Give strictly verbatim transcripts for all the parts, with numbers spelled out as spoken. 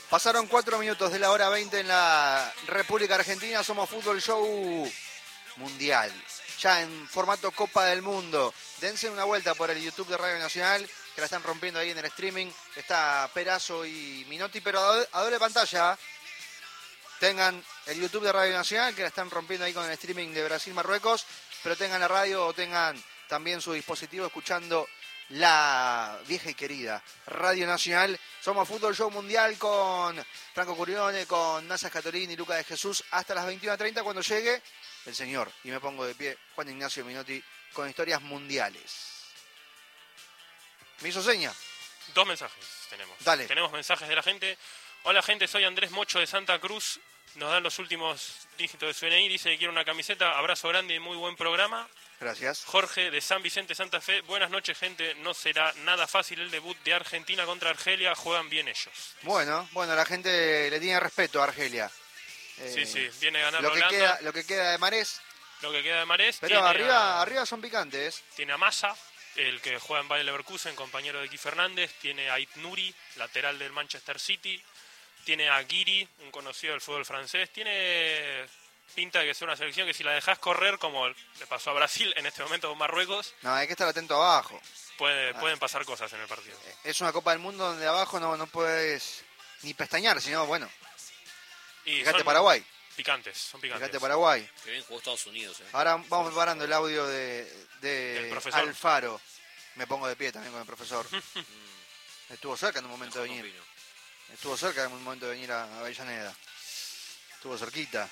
Pasaron cuatro minutos de la hora veinte en la República Argentina. Somos Fútbol Show Mundial, ya en formato Copa del Mundo. Dense una vuelta por el YouTube de Radio Nacional, que la están rompiendo ahí en el streaming. Está Perazo y Minotti, pero a doble, a doble pantalla. Tengan el YouTube de Radio Nacional, que la están rompiendo ahí con el streaming de Brasil-Marruecos, pero tengan la radio o tengan también su dispositivo escuchando la vieja y querida Radio Nacional. Somos Fútbol Show Mundial con Franco Curione, con Nasa Scatolini y Luca de Jesús hasta las veintiuna treinta, cuando llegue el señor, y me pongo de pie, Juan Ignacio Minotti, con historias mundiales. ¿Me hizo seña? Dos mensajes tenemos. Dale. Tenemos mensajes de la gente. Hola gente, soy Andrés Mocho de Santa Cruz. Nos dan los últimos dígitos de su N I. Dice que quiere una camiseta. Abrazo grande y muy buen programa. Gracias. Jorge de San Vicente, Santa Fe. Buenas noches, gente. No será nada fácil el debut de Argentina contra Argelia. Juegan bien ellos. Bueno, bueno, la gente le tiene respeto a Argelia. Eh, sí, sí. Viene a ganar lo que Holanda. queda, lo que queda de Marés. Lo que queda de Marés. Pero arriba, a, arriba son picantes. Tiene a Massa, el que juega en Bayer Leverkusen, compañero de Ki Fernández. Tiene a Ait Nouri, lateral del Manchester City. Tiene a Guiri, un conocido del fútbol francés. Tiene pinta de que sea una selección que si la dejas correr, como le pasó a Brasil en este momento con Marruecos... No, hay que estar atento abajo. Puede, ah. Pueden pasar cosas en el partido. Es una Copa del Mundo donde abajo no, no puedes ni pestañear, sino, bueno... Y fíjate Paraguay. Picantes, son picantes. Fíjate Paraguay. Que bien jugó Estados Unidos. Eh. Ahora vamos preparando el audio de, de Alfaro. Me pongo de pie también con el profesor. Estuvo cerca en un momento Mejor de venir. Estuvo cerca en un momento de venir a Avellaneda. Estuvo cerquita.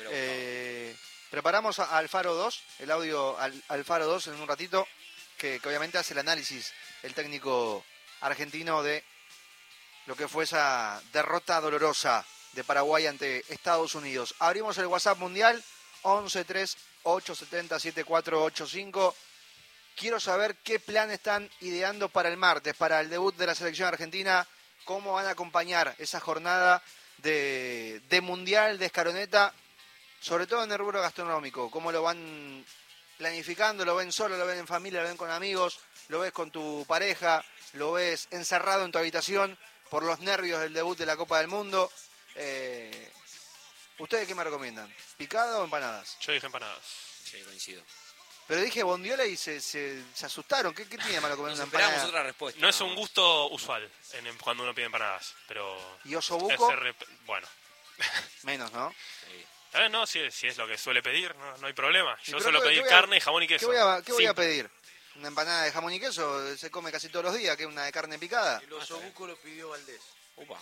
Eh, preparamos a Alfaro dos, el audio al, Alfaro dos en un ratito, que, que obviamente hace el análisis el técnico argentino de lo que fue esa derrota dolorosa de Paraguay ante Estados Unidos. Abrimos el WhatsApp mundial once tres ocho siete cero siete cuatro ocho cinco. Quiero saber qué plan están ideando para el martes, para el debut de la selección argentina. Cómo van a acompañar esa jornada de, de mundial, de escaloneta, sobre todo en el rubro gastronómico. Cómo lo van planificando, lo ven solo, lo ven en familia, lo ven con amigos, lo ves con tu pareja, lo ves encerrado en tu habitación por los nervios del debut de la Copa del Mundo. Eh, ¿Ustedes qué me recomiendan? ¿Picada o empanadas? Yo dije empanadas. Sí, coincido. Pero dije bondiola y se, se, se asustaron. ¿Qué, qué tiene malo comer Nos una empanada? esperamos otra respuesta. No es un gusto usual en, cuando uno pide empanadas, pero... ¿Y osobuco? Rep... Bueno. Menos, ¿no? Sí. Tal vez no, si es, si es lo que suele pedir, no, no hay problema. Yo ¿Y suelo qué, pedir qué a, carne, jamón y queso. ¿Qué voy, a, qué voy a pedir? ¿Una empanada de jamón y queso? Se come casi todos los días, que es una de carne picada. El osobuco lo pidió Valdés. Upa.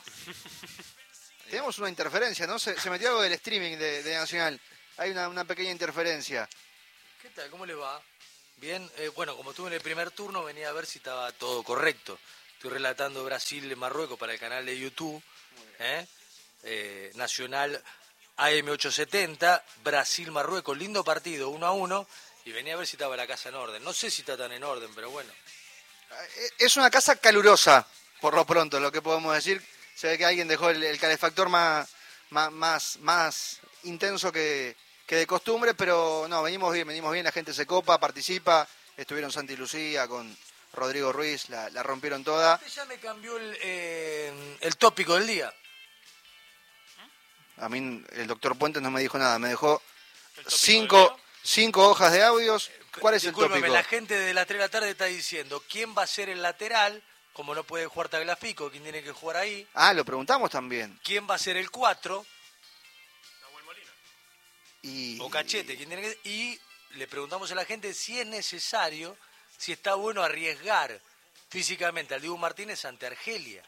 Tenemos una interferencia, ¿no? Se, se metió algo del streaming de, de Nacional. Hay una, una pequeña interferencia. ¿Qué tal? ¿Cómo le va? Bien, eh, bueno, como estuve en el primer turno, venía a ver si estaba todo correcto. Estoy relatando Brasil-Marruecos para el canal de YouTube. ¿eh? Eh, Nacional A M ochocientos setenta, Brasil-Marruecos, lindo partido, uno a uno. Y venía a ver si estaba la casa en orden. No sé si está tan en orden, pero bueno. Es una casa calurosa, por lo pronto, lo que podemos decir. Se ve que alguien dejó el, el calefactor más, más, más, más intenso que... que de costumbre, pero no, venimos bien, venimos bien, la gente se copa, participa, estuvieron Santi y Lucía con Rodrigo Ruiz, la, la rompieron toda. Usted ya me cambió el, eh, el tópico del día. A mí el doctor Puentes no me dijo nada, me dejó cinco, cinco hojas de audios. ¿Cuál es Discúlpeme, el tópico? La gente de las tres de la tarde está diciendo quién va a ser el lateral, como no puede jugar Tagliafico, quién tiene que jugar ahí. Ah, lo preguntamos también. ¿Quién va a ser el cuatro? Y, o Cachete, ¿quién tiene que... y le preguntamos a la gente si es necesario, si está bueno arriesgar físicamente al Dibu Martínez ante Argelia.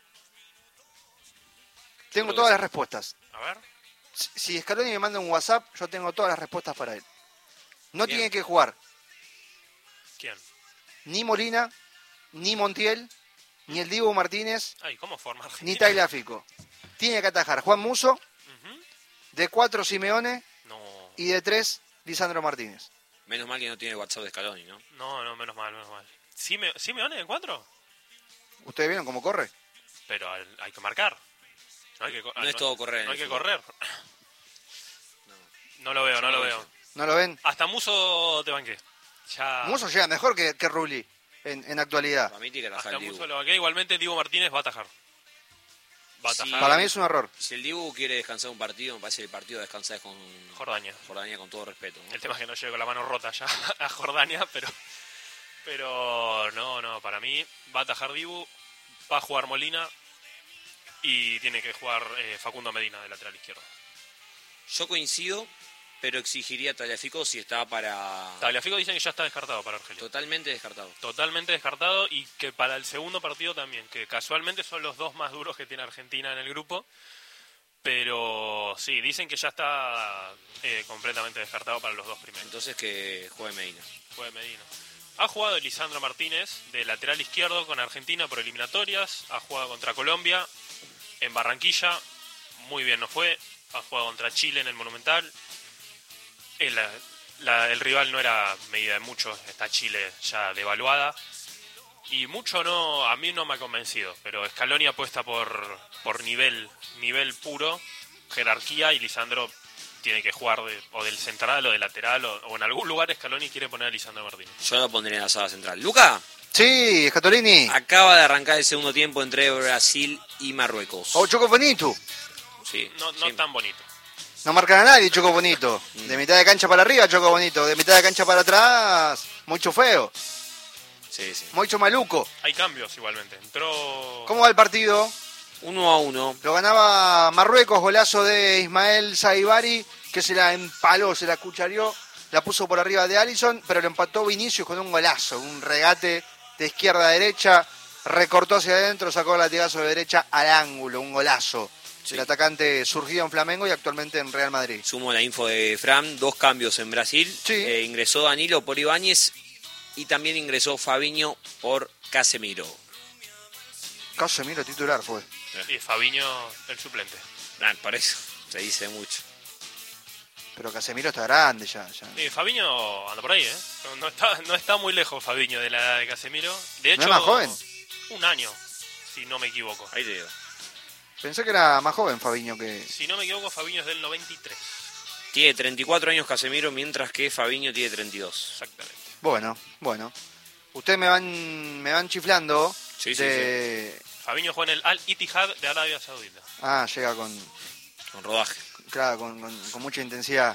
Tengo todas las respuestas. A ver. Si, si Scaloni me manda un WhatsApp, yo tengo todas las respuestas para él. No Bien. tiene que jugar ¿Quién? ni Molina, ni Montiel, ni el Dibu Martínez, Ay, ¿cómo forma Argentina? ni Tagliafico. Tiene que atajar Juan Musso, Uh-huh. de cuatro Simeone No, y de tres Lisandro Martínez. Menos mal que no tiene WhatsApp de Scaloni, ¿no? no, no, menos mal, menos mal. ¿Sí me, sí me van en cuatro? ¿Ustedes vieron cómo corre? Pero al- hay que marcar. No, hay que, co- No es todo correr en No hay el que fútbol. correr. No lo veo, no lo veo. ¿No lo ven? Hasta Muso te banqué. Ya. Musso llega mejor que, que Rulli en, en actualidad. Para mí tiene que atajar Hasta el Dibu. Muso lo banqué. Igualmente Diego Martínez va a atajar. Va a Si, Para mí es un error. Si el Dibu quiere descansar un partido, me parece que el partido de descansar es con Jordania. Jordania, con todo respeto, ¿no? El tema es que no llegue con la mano rota ya a Jordania, pero pero no, no, para mí va a atajar Dibu, va a jugar Molina y tiene que jugar eh, Facundo Medina de lateral izquierdo. Yo coincido, pero exigiría a Tagliafico si está para... Tagliafico dicen que ya está descartado para Argelia. Totalmente descartado. Totalmente descartado, y que para el segundo partido también, que casualmente son los dos más duros que tiene Argentina en el grupo. Pero sí, dicen que ya está eh, completamente descartado para los dos primeros. Entonces que juegue Medina. Juegue Medina. Ha jugado Lisandro Martínez de lateral izquierdo con Argentina por eliminatorias. Ha jugado contra Colombia en Barranquilla. Muy bien no fue. Ha jugado contra Chile en el Monumental. El, la, el rival no era medida de mucho. Está Chile ya devaluada. Y mucho no, a mí no me ha convencido. Pero Scaloni apuesta por, por nivel, nivel puro, jerarquía, y Lisandro tiene que jugar de, o del central o del lateral, o, o en algún lugar Scaloni quiere poner a Lisandro Martínez. Yo lo pondré en la sala central. Luca. Sí, Scatolini. Acaba de arrancar el segundo tiempo entre Brasil y Marruecos. Oh, Choco Bonito. Sí. No, no sí. tan bonito. No marcan a nadie, Choco Bonito. De mitad de cancha para arriba, Choco Bonito. De mitad de cancha para atrás, mucho feo. Sí, sí. Mucho maluco. Hay cambios igualmente. Entró... ¿Cómo va el partido? Uno a uno. Lo ganaba Marruecos, golazo de Ismael Saibari, que se la empaló, se la cuchareó, la puso por arriba de Alisson, pero lo empató Vinicius con un golazo, un regate de izquierda a derecha, recortó hacia adentro, sacó el latigazo de derecha al ángulo, un golazo. Sí. El atacante surgido en Flamengo y actualmente en Real Madrid. Sumo la info de Fran, dos cambios en Brasil. Sí. Eh, ingresó Danilo por Ibáñez y también ingresó Fabinho por Casemiro. Casemiro titular fue. Y Fabinho el suplente. Ah, por eso se dice mucho. Pero Casemiro está grande ya. ya. Sí, Fabinho anda por ahí, ¿eh? No, no, está, no está muy lejos Fabinho de la edad de Casemiro. De hecho, ¿no es más joven? Un año, si no me equivoco. Ahí te digo. Pensé que era más joven Fabinho que... Si no me equivoco, Fabinho es del noventa y tres. Tiene treinta y cuatro años Casemiro, mientras que Fabinho tiene treinta y dos. Exactamente. Bueno, bueno. Ustedes me van me van chiflando. Sí, sí, de... sí. Fabinho juega en el Al Ittihad de Arabia Saudita. Ah, llega con... Con rodaje. Claro, con, con, con mucha intensidad.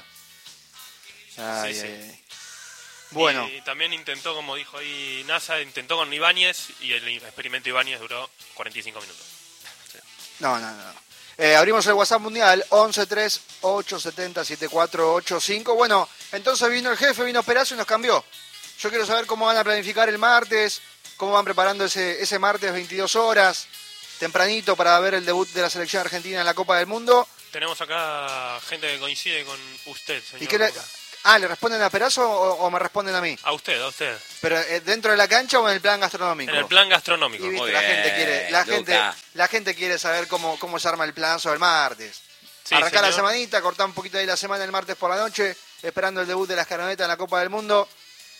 Ay, sí, sí. Ay. Bueno. Y también intentó, como dijo ahí NASA, intentó con Ibáñez, y el experimento Ibáñez duró cuarenta y cinco minutos. Sí. No, no, no. Eh, abrimos el WhatsApp mundial once tres ocho siete cero siete cuatro ocho cinco. Bueno, entonces vino el jefe, vino Perazo y nos cambió. Yo quiero saber cómo van a planificar el martes, cómo van preparando ese, ese martes veintidós horas, tempranito, para ver el debut de la selección argentina en la Copa del Mundo. Tenemos acá gente que coincide con usted, señor. ¿Y qué le, ah, ¿le responden a Perazo o, o me responden a mí? A usted, a usted. ¿Pero eh, dentro de la cancha o en el plan gastronómico? En el plan gastronómico. Y, viste, Muy la bien, gente quiere, la Luca. gente, la gente quiere saber cómo, cómo se arma el plan sobre el martes. Sí, Arrancar la señor. semanita, cortar un poquito ahí la semana el martes por la noche, esperando el debut de las Escaronetas en la Copa del Mundo.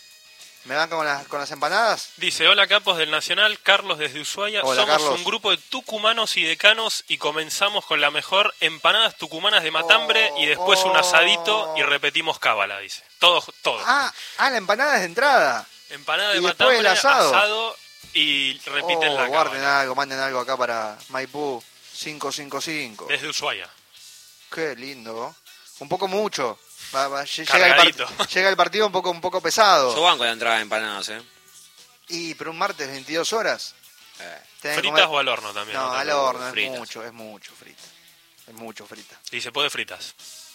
¿Me van con las, con las empanadas? Dice, hola capos del Nacional, Carlos desde Ushuaia. Hola, Somos Carlos. un grupo de tucumanos y decanos y comenzamos con la mejor empanadas tucumanas de matambre Oh, y después un oh. asadito y repetimos cábala, dice. Todo, todo. Ah, ah, la empanada es de entrada. Empanada de y después matambre, el asado. asado y repiten Oh, la guarden cábala. algo, manden algo acá para Maipú cinco cinco cinco. Desde Ushuaia. Qué lindo. Un poco mucho. Va, va, llega, el Cargadito. part- llega el partido un poco, un poco pesado. Yo banco la entrada de empanadas, ¿eh? Y pero un martes veintidós horas. eh. Tenés que Fritas comer- o al horno también. No, ¿no? al horno, es fritas. mucho, es mucho frita. Es mucho frita. Dice, puede fritas.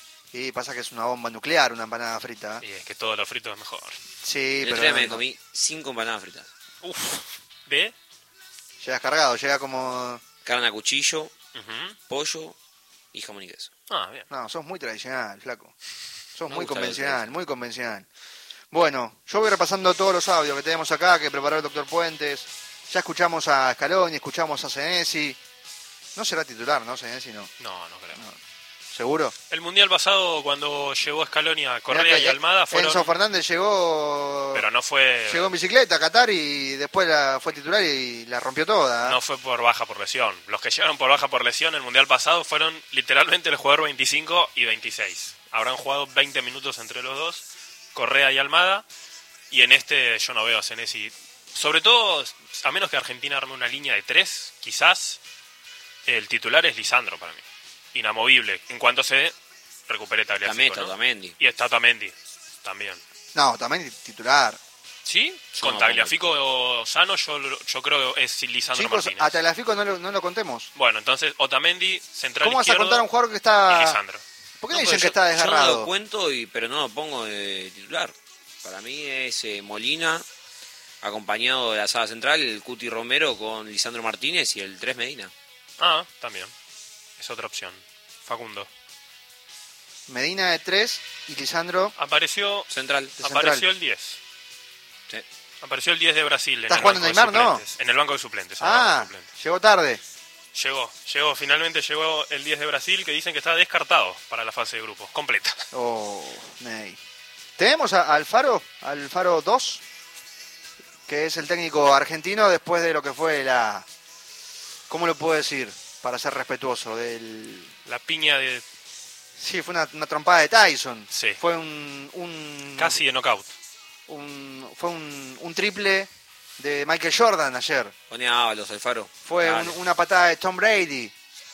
Y pasa que es una bomba nuclear una empanada frita. Y es que todo lo frito es mejor. Sí, El pero otro día no, me no. comí cinco empanadas fritas. Uf. ¿De? Llegas cargado, llega como... Carne a cuchillo, Ujú. pollo y jamón y queso. Ah, bien. No, sos muy tradicional, flaco. Sos Me muy gusta convencional, el muy convencional. Bueno, yo voy repasando todos los audios que tenemos acá, que preparó el doctor Puentes. Ya escuchamos a Scaloni, escuchamos a Senesi. No será titular, ¿no? Senesi no. No, no creo. No. ¿Seguro? El mundial pasado, cuando llegó Scaloni a Correa Mirá que y Almada, fueron... Enzo Fernández llegó... Pero no fue... Llegó en bicicleta a Qatar y después la, fue titular y la rompió toda. ¿eh? No fue por baja por lesión. Los que llegaron por baja por lesión el mundial pasado fueron literalmente el jugador veinticinco y veintiséis. Habrán jugado veinte minutos entre los dos, Correa y Almada. Y en este yo no veo a Senesi. Sobre todo, a menos que Argentina arme una línea de tres, quizás. El titular es Lisandro para mí. Inamovible. En cuanto se recupere Tagliafico, También está ¿no? Otamendi. Y está Otamendi también. No, también titular. ¿Sí? Yo Con no Tagliafico sano yo, yo creo que es Lisandro Chicos, Martínez. a Tagliafico no lo, no lo contemos. Bueno, entonces Otamendi, central ¿Cómo vas a izquierdo, contar a un jugador que y está... Lisandro. ¿Por qué No, no dicen pero que yo- está Yo no desgarrado? lo cuento, y, pero no lo pongo de titular. Para mí es eh, Molina, acompañado de la sala central, el Cuti Romero con Lisandro Martínez y el tres Medina. Ah, también. Es otra opción. Facundo. Medina de tres y Lisandro Apareció, Central. de apareció central. el diez. Sí. Apareció el diez de Brasil. En ¿Está el jugando banco de Neymar, no? suplentes. En el banco de suplentes. en el banco de Ah, suplentes. llegó tarde. Llegó, llegó, finalmente llegó el diez de Brasil, que dicen que está descartado para la fase de grupos, completa. Oh, Ney. Tenemos a Alfaro, Alfaro dos, que es el técnico argentino después de lo que fue la... ¿Cómo lo puedo decir? Para ser respetuoso. Del... La piña de Sí, fue una, una trompada de Tyson. Sí. Fue un... un casi de knockout. un- fue un, un triple de Michael Jordan ayer. Pone a Ábalos, Alfaro. Fue Dale. un- una patada de Tom Brady.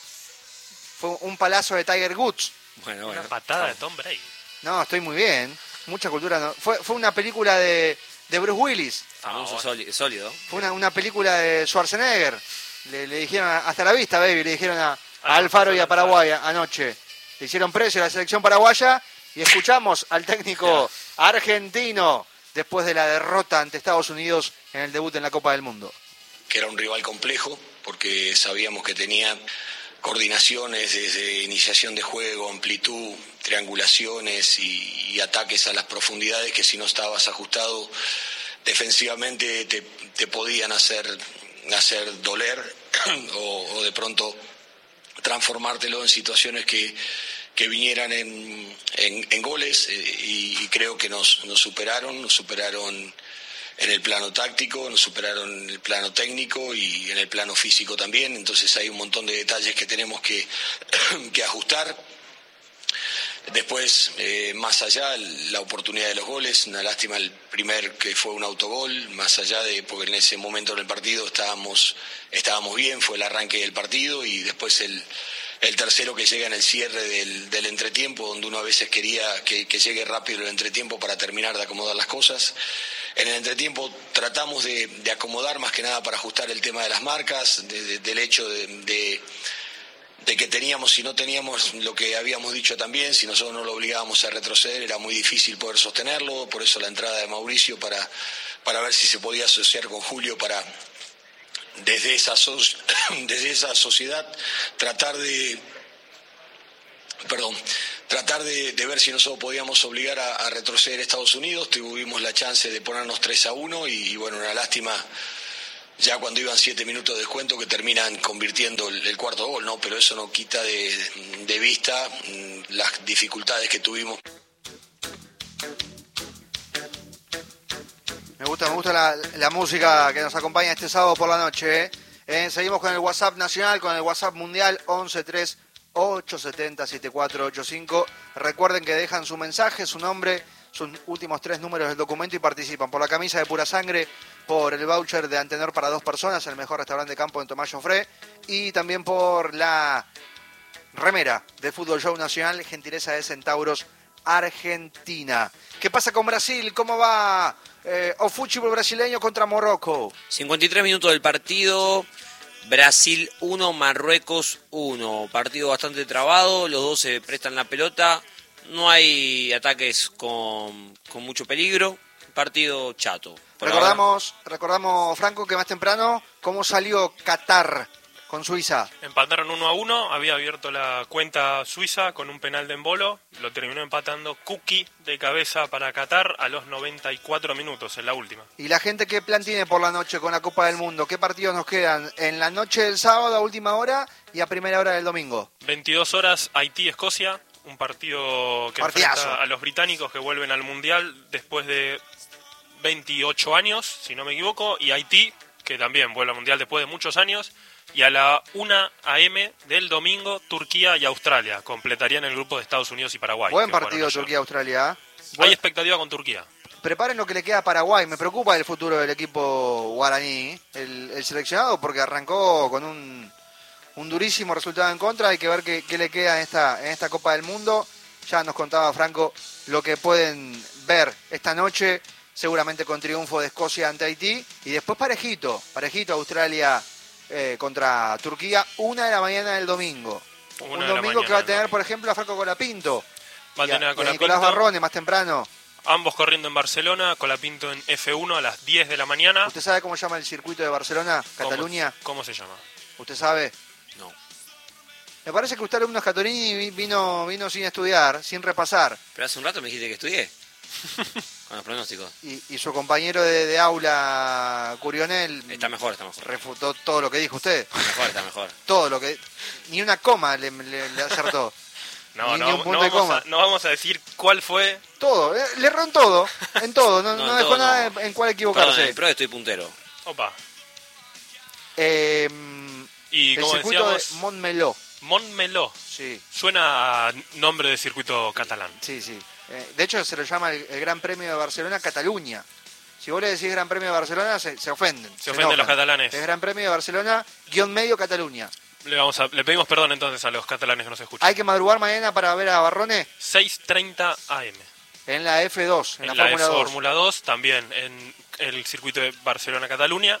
Fue un palazo de Tiger Woods. Bueno, bueno. Una patada de Tom Brady. No, estoy muy bien. Mucha cultura. no- Fue, fue una película de, de Bruce Willis. Famoso Ah, sólido, sólido. Fue una, una película de Schwarzenegger. Le, le dijeron a- hasta la vista, baby. Le dijeron a, a Ah, Alfaro y a Alfaro. Paraguay a- anoche. Le hicieron precio a la selección paraguaya y escuchamos al técnico argentino después de la derrota ante Estados Unidos en el debut en la Copa del Mundo. Que era un rival complejo porque sabíamos que tenía coordinaciones desde iniciación de juego, amplitud, triangulaciones y, y ataques a las profundidades que si no estabas ajustado defensivamente te, te podían hacer, hacer doler o, o de pronto transformártelo en situaciones que, que vinieran en, en, en goles eh, y, y creo que nos, nos superaron, nos superaron en el plano táctico, nos superaron en el plano técnico y en el plano físico también, entonces hay un montón de detalles que tenemos que, que ajustar. Después, eh, más allá, la oportunidad de los goles, una lástima el primer que fue un autogol, más allá de, porque en ese momento en el partido estábamos, estábamos bien, fue el arranque del partido y después el, el tercero que llega en el cierre del, del entretiempo, donde uno a veces quería que, que llegue rápido el entretiempo para terminar de acomodar las cosas. En el entretiempo tratamos de, de acomodar más que nada para ajustar el tema de las marcas, de, de, del hecho de... de de que teníamos, si no teníamos lo que habíamos dicho también, si nosotros no lo obligábamos a retroceder, era muy difícil poder sostenerlo, por eso la entrada de Mauricio para, para ver si se podía asociar con Julio para, desde esa, so, desde esa sociedad, tratar de, perdón, tratar de, de ver si nosotros podíamos obligar a, a retroceder a Estados Unidos. Tuvimos la chance de ponernos tres a uno y, y bueno, una lástima ya cuando iban siete minutos de descuento que terminan convirtiendo el, el cuarto gol, ¿no? Pero eso no quita de, de vista mm, las dificultades que tuvimos. Me gusta, me gusta la, la música que nos acompaña este sábado por la noche. ¿eh? Eh, seguimos con el WhatsApp nacional, con el WhatsApp mundial once tres ocho siete cero siete cuatro ocho cinco. Recuerden que dejan su mensaje, su nombre, sus últimos tres números del documento y participan por la camisa de Pura Sangre, por el voucher de Antenor para dos personas, el mejor restaurante de campo en Tomás Joffre, y también por la remera de Fútbol Show Nacional, gentileza de Centauros Argentina. ¿Qué pasa con Brasil? ¿Cómo va eh, o fútbol brasileño contra Morocco? cincuenta y tres minutos del partido. Brasil uno, Marruecos uno. Partido bastante trabado, los dos se prestan la pelota. No hay ataques con, con mucho peligro. Partido chato. Por Recordamos, recordamos, Franco, que más temprano, ¿cómo salió Qatar con Suiza? Empataron uno a uno, había abierto la cuenta Suiza con un penal de Embolo, lo terminó empatando Kuki de cabeza para Qatar a los noventa y cuatro minutos, en la última. Y la gente, ¿qué plan tiene por la noche con la Copa del Mundo? ¿Qué partidos nos quedan en la noche del sábado a última hora y a primera hora del domingo? veintidós horas Haití-Escocia, un partido que Partidazo. enfrenta a los británicos que vuelven al Mundial después de veintiocho años, si no me equivoco, y Haití, que también vuelve al Mundial después de muchos años, y a la una a eme del domingo, Turquía y Australia completarían el grupo de Estados Unidos y Paraguay. Buen que partido jugaron ayer. Turquía-Australia. Hay Buen- expectativa con Turquía. Preparen lo que le queda a Paraguay. Me preocupa el futuro del equipo guaraní, el, el seleccionado, porque arrancó con un un durísimo resultado en contra. Hay que ver qué, qué le queda en esta, en esta Copa del Mundo. Ya nos contaba Franco lo que pueden ver esta noche, seguramente con triunfo de Escocia ante Haití. Y después parejito, parejito Australia eh, contra Turquía, una de la mañana del domingo. Una un domingo que va a tener, por ejemplo, a Franco Colapinto. Va a tener a, a Colapinto. Nicolás Barrone más temprano. Ambos corriendo en Barcelona, Colapinto en F uno a las diez de la mañana. ¿Usted sabe cómo se llama el circuito de Barcelona, Cataluña? ¿Cómo, cómo se llama? ¿Usted sabe? No. Me parece que usted, alumno Scatorini, vino, vino sin estudiar, sin repasar. Pero hace un rato me dijiste que estudié. Con los pronósticos. Y, y su compañero de, de aula, Curionel... Está mejor, está mejor. Refutó todo lo que dijo usted. Está mejor, está mejor. Todo lo que... Ni una coma le, le, le acertó. No, ni, no, ni un punto no, de vamos coma. a, no vamos a decir cuál fue. Todo, eh, le erró en todo, en todo, no, No, no en dejó todo nada no. en cuál equivocarse. Perdón, en pro estoy puntero. Opa. Eh, Y el como circuito decíamos, de Montmeló. Montmeló. Sí, Suena a nombre de circuito catalán. sí, sí. Eh, de hecho se lo llama el, el Gran Premio de Barcelona Cataluña. Si vos le decís Gran Premio de Barcelona se, se ofenden. Se ofenden enojan. los catalanes. Es Gran Premio de Barcelona, guión medio Cataluña. Le, vamos a, le pedimos perdón entonces a los catalanes que nos escuchan. Hay que madrugar mañana para ver a Barrone seis treinta A M. en la F dos, en, En la, la Fórmula dos. Fórmula dos, también en el circuito de Barcelona-Cataluña.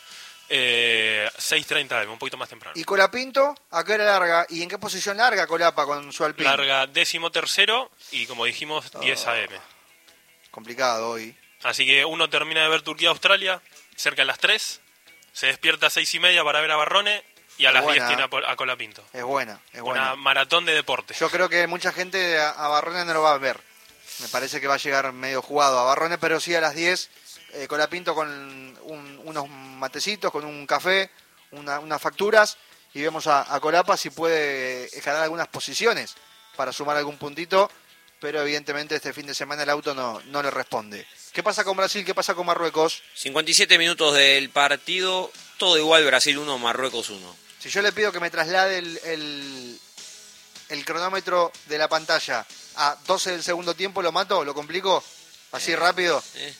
Eh, seis treinta A M, un poquito más temprano. Y Colapinto, ¿a qué hora larga? ¿Y en qué posición larga Colapa con su Alpine? Larga décimo tercero y como dijimos, diez A M. Complicado hoy. Así que uno termina de ver Turquía-Australia cerca de las tres, se despierta a seis y media para ver a Barrone y a Es las buena, diez tiene a, Pol- a Colapinto. Es buena, es Una buena. maratón de deporte. Yo creo que mucha gente a, a Barrone no lo va a ver. Me parece que va a llegar medio jugado a Barrone, pero sí a las diez, eh, Colapinto con un- unos matecitos, con un café, una- unas facturas, y vemos a, a Colapa si puede escalar algunas posiciones para sumar algún puntito, pero evidentemente este fin de semana el auto no, no le responde. ¿Qué pasa con Brasil? ¿Qué pasa con Marruecos? cincuenta y siete minutos del partido, todo igual, Brasil uno, Marruecos uno. Si yo le pido que me traslade el, el, el cronómetro de la pantalla a doce del segundo tiempo, ¿lo mato? ¿Lo complico? ¿Así Eh, rápido? Eh,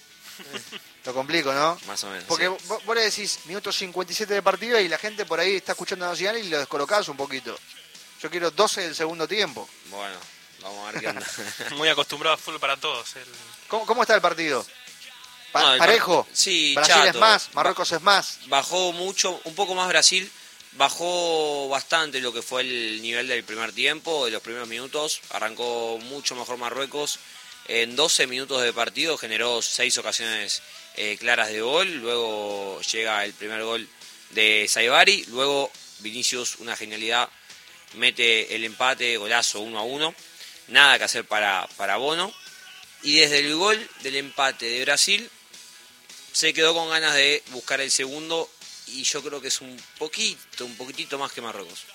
Lo complico, ¿no? más o menos. Porque sí. vos, vos le decís minuto cincuenta y siete de partido y la gente por ahí está escuchando Nacional y lo descolocás un poquito. Yo quiero doce del segundo tiempo. Bueno, vamos a ver qué onda. Muy acostumbrado a fútbol para todos. El... ¿Cómo, cómo está el partido? Pa- No, el par- ¿Parejo? Sí, Brasil chato. es más, Marruecos es más. Bajó mucho, un poco más Brasil, bajó bastante lo que fue el nivel del primer tiempo, de los primeros minutos, arrancó mucho mejor Marruecos, en doce minutos de partido generó seis ocasiones eh, claras de gol, luego llega el primer gol de Saibari, luego Vinicius, una genialidad, mete el empate, golazo uno a uno, nada que hacer para, para Bono, y desde el gol del empate de Brasil se quedó con ganas de buscar el segundo y yo creo que es un poquito, un poquitito más que Marruecos.